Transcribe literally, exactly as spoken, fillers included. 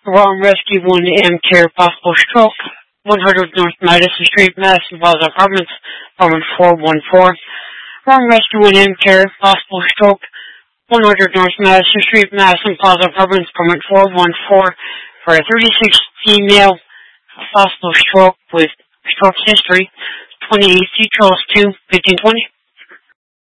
Wrong Rescue one M Care Possible Stroke, one hundred North Madison Street, Madison Plaza Apartments, apartment four one four. Wrong Rescue one M Care Possible Stroke, one hundred North Madison Street, Madison Plaza Apartments, apartment four one four, for a thirty-six female possible stroke with stroke history, twenty-eight C Charles two, fifteen twenty.